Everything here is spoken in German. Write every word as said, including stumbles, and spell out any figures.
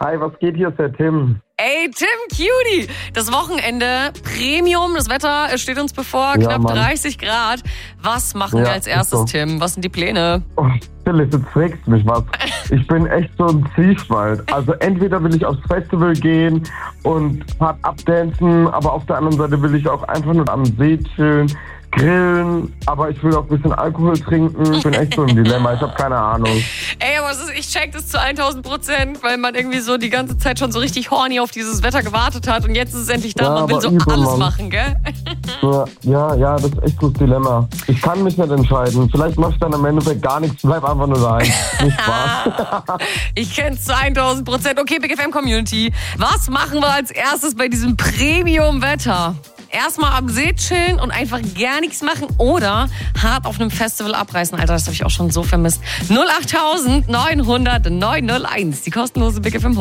Hi, was geht? Hier ist der Tim. Ey, Tim Cutie, das Wochenende, Premium, das Wetter steht uns bevor, Ja, knapp Mann. dreißig Grad. Was machen Ja, wir als ist erstes, so. Tim? Was sind die Pläne? Oh, Philipp, jetzt fragst du mich was. Ich bin echt so ein Zwiespalt. Also entweder will ich aufs Festival gehen und hart abdancen, aber auf der anderen Seite will ich auch einfach nur am See chillen, grillen, aber ich will auch ein bisschen Alkohol trinken. Ich bin echt so im Dilemma, ich habe keine Ahnung. Ey, aber es ist, ich check das zu tausend Prozent, weil man irgendwie so die ganze Zeit schon so richtig horny auf dieses Wetter gewartet hat und jetzt ist es endlich da. Ja, Man will aber so übel, alles Mann. machen, gell? Ja, ja, ja, das ist echt so das Dilemma. Ich kann mich nicht entscheiden. Vielleicht mach ich dann am Endeffekt gar nichts, bleib einfach nur daheim. Nicht Spaß. Ich kenn's zu tausend Prozent. Okay, Big F M Community. Was machen wir als erstes bei diesem Premium-Wetter? Erstmal am See chillen und einfach gar nichts machen oder hart auf einem Festival abreißen. Alter, das habe ich auch schon so vermisst. null acht neunhundert neunhunderteins, die kostenlose Big F M